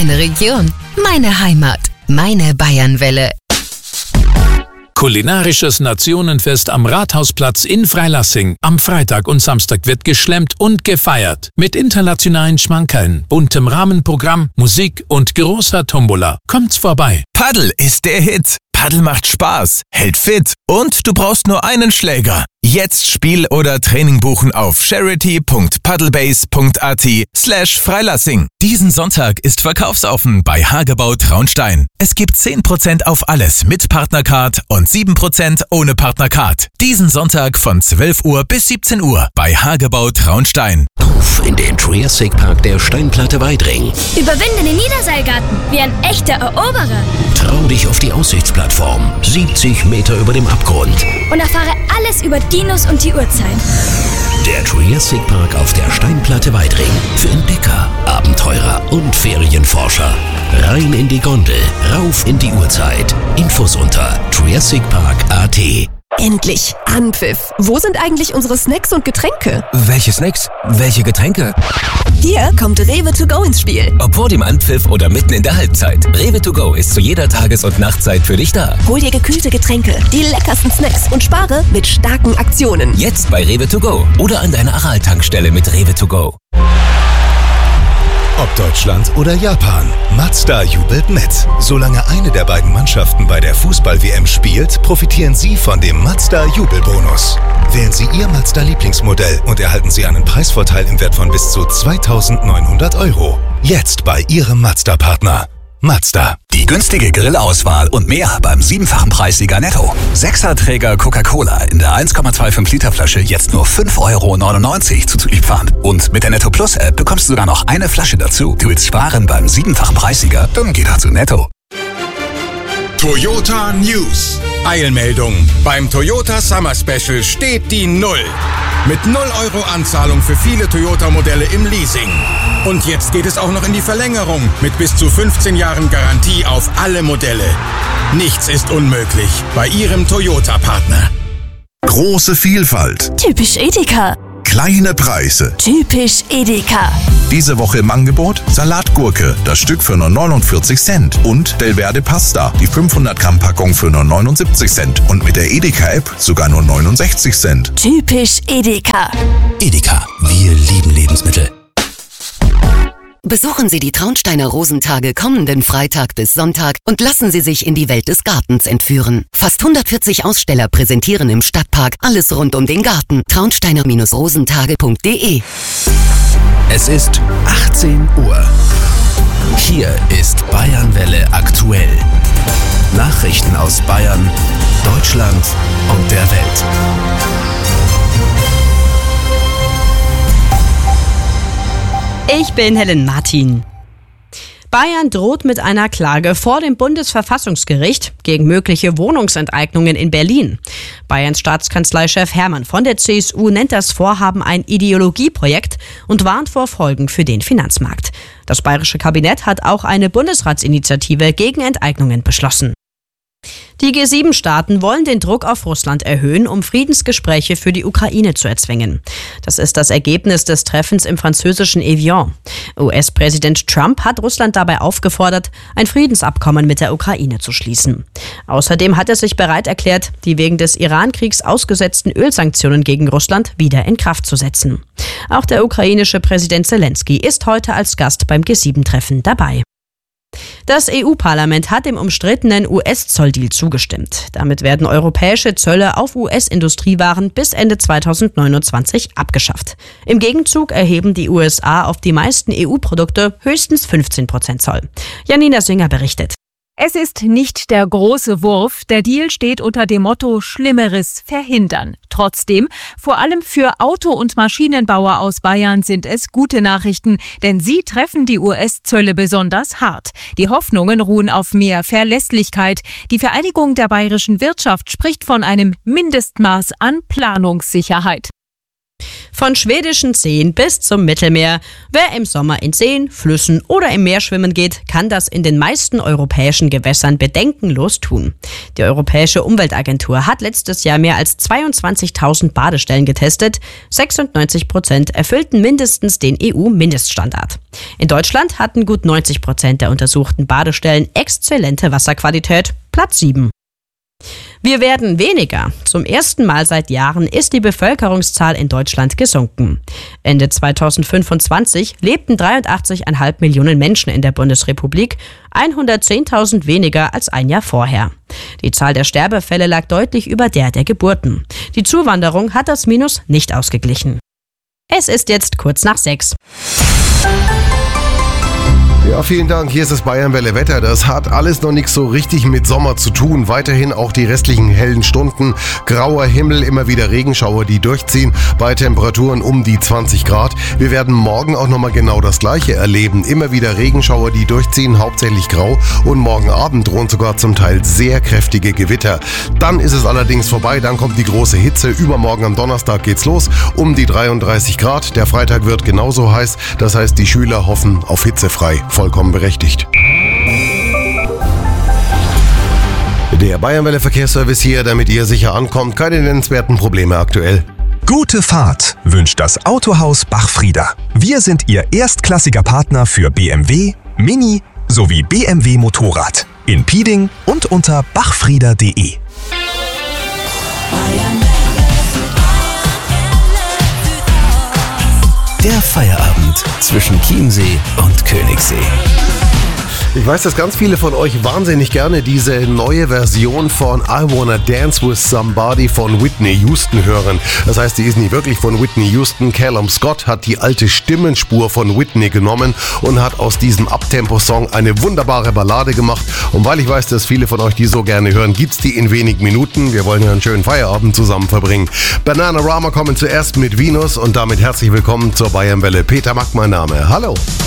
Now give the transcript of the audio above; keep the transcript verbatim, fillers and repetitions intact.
Meine Region, meine Heimat, meine Bayernwelle. Kulinarisches Nationenfest am Rathausplatz in Freilassing. Am Freitag und Samstag wird geschlemmt und gefeiert. Mit internationalen Schmankerln, buntem Rahmenprogramm, Musik und großer Tombola. Kommt's vorbei. Paddel ist der Hit. Paddel macht Spaß, hält fit und du brauchst nur einen Schläger. Jetzt Spiel oder Training buchen auf charity punkt paddlebase punkt a t slash Freilassing. Diesen Sonntag ist verkaufsoffen bei Hagebau Traunstein. Es gibt zehn Prozent auf alles mit Partnercard und sieben Prozent ohne Partnercard. Diesen Sonntag von zwölf Uhr bis siebzehn Uhr bei Hagebau Traunstein. Auf in den Triassic Park der Steinplatte Weidring. Überwinde den Niederseilgarten wie ein echter Eroberer. Trau dich auf die Aussichtsplattform, siebzig Meter über dem Abgrund. Und erfahre alles über Dinos und die Urzeit. Der Triassic Park auf der Steinplatte Weidring. Für Entdecker, Abenteurer und Ferienforscher. Rein in die Gondel, rauf in die Urzeit. Infos unter triassic park punkt a t. Endlich! Anpfiff! Wo sind eigentlich unsere Snacks und Getränke? Welche Snacks? Welche Getränke? Hier kommt Rewe to go ins Spiel. Ob vor dem Anpfiff oder mitten in der Halbzeit. Rewe to go ist zu jeder Tages- und Nachtzeit für dich da. Hol dir gekühlte Getränke, die leckersten Snacks und spare mit starken Aktionen. Jetzt bei Rewe to go oder an deiner Aral-Tankstelle mit Rewe to go. Ob Deutschland oder Japan, Mazda jubelt mit. Solange eine der beiden Mannschaften bei der Fußball-W M spielt, profitieren Sie von dem Mazda-Jubelbonus. Wählen Sie Ihr Mazda-Lieblingsmodell und erhalten Sie einen Preisvorteil im Wert von bis zu zweitausendneunhundert Euro. Jetzt bei Ihrem Mazda-Partner. Mazda. Die günstige Grillauswahl und mehr beim siebenfachen Preissieger Netto. Sechserträger Coca-Cola in der eins Komma fünfundzwanzig Liter Flasche jetzt nur fünf Euro neunundneunzig zuzüglich Pfand. Und mit der Netto Plus App bekommst du sogar noch eine Flasche dazu. Du willst sparen beim siebenfachen Preissieger? Dann geh doch zu Netto. Toyota News. Eilmeldung. Beim Toyota Summer Special steht die Null. Mit null Euro Anzahlung für viele Toyota-Modelle im Leasing. Und jetzt geht es auch noch in die Verlängerung mit bis zu fünfzehn Jahren Garantie auf alle Modelle. Nichts ist unmöglich bei Ihrem Toyota-Partner. Große Vielfalt. Typisch Edeka. Kleine Preise. Typisch Edeka. Diese Woche im Angebot Salatgurke, das Stück für nur neunundvierzig Cent. Und Delverde Pasta, die fünfhundert Gramm Packung für nur neunundsiebzig Cent. Und mit der Edeka-App sogar nur neunundsechzig Cent. Typisch Edeka. Edeka, wir lieben Lebensmittel. Besuchen Sie die Traunsteiner Rosentage kommenden Freitag bis Sonntag und lassen Sie sich in die Welt des Gartens entführen. Fast hundertvierzig Aussteller präsentieren im Stadtpark alles rund um den Garten. traunsteiner rosentage punkt de. Es ist achtzehn Uhr. Hier ist Bayernwelle aktuell. Nachrichten aus Bayern, Deutschland und der Welt. Ich bin Helen Martin. Bayern droht mit einer Klage vor dem Bundesverfassungsgericht gegen mögliche Wohnungsenteignungen in Berlin. Bayerns Staatskanzleichef Hermann von der C S U nennt das Vorhaben ein Ideologieprojekt und warnt vor Folgen für den Finanzmarkt. Das bayerische Kabinett hat auch eine Bundesratsinitiative gegen Enteignungen beschlossen. Die G sieben Staaten wollen den Druck auf Russland erhöhen, um Friedensgespräche für die Ukraine zu erzwingen. Das ist das Ergebnis des Treffens im französischen Evian. U S-Präsident Trump hat Russland dabei aufgefordert, ein Friedensabkommen mit der Ukraine zu schließen. Außerdem hat er sich bereit erklärt, die wegen des Iran-Kriegs ausgesetzten Ölsanktionen gegen Russland wieder in Kraft zu setzen. Auch der ukrainische Präsident Zelensky ist heute als Gast beim G sieben Treffen dabei. Das E U-Parlament hat dem umstrittenen U S-Zolldeal zugestimmt. Damit werden europäische Zölle auf U S-Industriewaren bis Ende zweitausendneunundzwanzig abgeschafft. Im Gegenzug erheben die U S A auf die meisten E U-Produkte höchstens fünfzehn Prozent Zoll. Janina Singer berichtet. Es ist nicht der große Wurf. Der Deal steht unter dem Motto Schlimmeres verhindern. Trotzdem, vor allem für Auto- und Maschinenbauer aus Bayern sind es gute Nachrichten, denn sie treffen die U S-Zölle besonders hart. Die Hoffnungen ruhen auf mehr Verlässlichkeit. Die Vereinigung der bayerischen Wirtschaft spricht von einem Mindestmaß an Planungssicherheit. Von schwedischen Seen bis zum Mittelmeer. Wer im Sommer in Seen, Flüssen oder im Meer schwimmen geht, kann das in den meisten europäischen Gewässern bedenkenlos tun. Die Europäische Umweltagentur hat letztes Jahr mehr als zweiundzwanzigtausend Badestellen getestet. sechsundneunzig Prozent erfüllten mindestens den E U-Mindeststandard. In Deutschland hatten gut neunzig Prozent der untersuchten Badestellen exzellente Wasserqualität, Platz sieben. Wir werden weniger. Zum ersten Mal seit Jahren ist die Bevölkerungszahl in Deutschland gesunken. Ende zweitausendfünfundzwanzig lebten dreiundachtzig Komma fünf Millionen Menschen in der Bundesrepublik, hundertzehntausend weniger als ein Jahr vorher. Die Zahl der Sterbefälle lag deutlich über der der Geburten. Die Zuwanderung hat das Minus nicht ausgeglichen. Es ist jetzt kurz nach sechs. Ja, vielen Dank. Hier ist das Bayernwelle Wetter. Das hat alles noch nichts so richtig mit Sommer zu tun. Weiterhin auch die restlichen hellen Stunden. Grauer Himmel, immer wieder Regenschauer, die durchziehen. Bei Temperaturen um die zwanzig Grad. Wir werden morgen auch nochmal genau das Gleiche erleben. Immer wieder Regenschauer, die durchziehen, hauptsächlich grau. Und morgen Abend drohen sogar zum Teil sehr kräftige Gewitter. Dann ist es allerdings vorbei. Dann kommt die große Hitze. Übermorgen am Donnerstag geht's los. Um die dreiunddreißig Grad. Der Freitag wird genauso heiß. Das heißt, die Schüler hoffen auf hitzefrei. Vollkommen berechtigt. Der Bayernwelle Verkehrsservice hier, damit ihr sicher ankommt. Keine nennenswerten Probleme aktuell. Gute Fahrt wünscht das Autohaus Bachfrieder. Wir sind Ihr erstklassiger Partner für B M W, Mini sowie B M W Motorrad. In Pieding und unter bachfrieder punkt de. Der Feierabend zwischen Chiemsee und Königssee. Ich weiß, dass ganz viele von euch wahnsinnig gerne diese neue Version von I Wanna Dance With Somebody von Whitney Houston hören. Das heißt, die ist nicht wirklich von Whitney Houston. Callum Scott hat die alte Stimmenspur von Whitney genommen und hat aus diesem Uptempo-Song eine wunderbare Ballade gemacht. Und weil ich weiß, dass viele von euch die so gerne hören, gibt's die in wenigen Minuten. Wir wollen ja einen schönen Feierabend zusammen verbringen. Bananarama kommen zuerst mit Venus und damit herzlich willkommen zur Bayernwelle. Peter Mack, mein Name. Hallo.